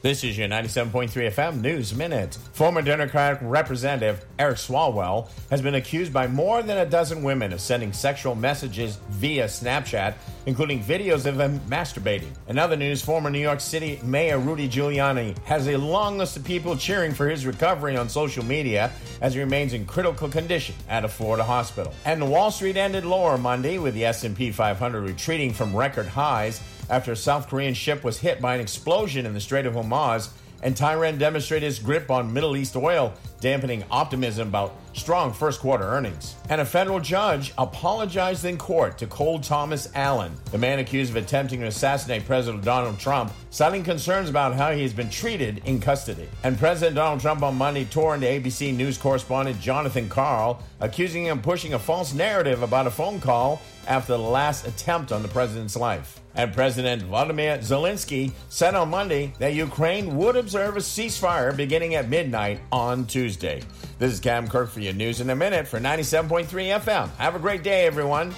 This is your 97.3 FM News Minute. Former Democratic Representative Eric Swalwell has been accused by more than a dozen women of sending sexual messages via Snapchat, including videos of him masturbating. In other news, former New York City Mayor Rudy Giuliani has a long list of people cheering for his recovery on social media as he remains in critical condition at a Florida hospital. And Wall Street ended lower Monday, with the S&P 500 retreating from record highs after a South Korean ship was hit by an explosion in the Strait of Hormuz, and Tehran demonstrated its grip on Middle East oil, dampening optimism about strong first quarter earnings. And a federal judge apologized in court to Cole Thomas Allen, the man accused of attempting to assassinate President Donald Trump, citing concerns about how he has been treated in custody. And President Donald Trump on Monday tore into ABC News correspondent Jonathan Karl, accusing him of pushing a false narrative about a phone call after the last attempt on the president's life. And President Volodymyr Zelensky said on Monday that Ukraine would observe a ceasefire beginning at midnight on Tuesday. This is Cam Kirk for your News in a Minute for 97.3 FM. Have a great day, everyone.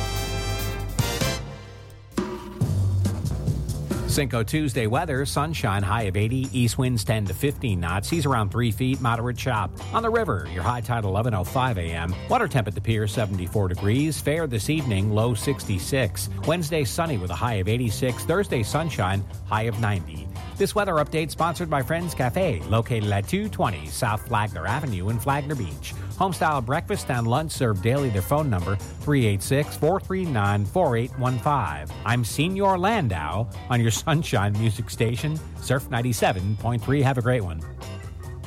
Cinco Tuesday weather, sunshine, high of 80, east winds 10 to 15 knots, seas around 3 feet, moderate chop. On the river, your high tide 11:05 a.m. Water temp at the pier 74 degrees, fair this evening, low 66. Wednesday sunny with a high of 86, Thursday sunshine, high of 90. This weather update sponsored by Friends Cafe, located at 220 South Flagler Avenue in Flagler Beach. Homestyle breakfast and lunch served daily. Their phone number 386-439-4815. I'm Senior Landau on your Sunshine Music Station, Surf 97.3. Have a great one.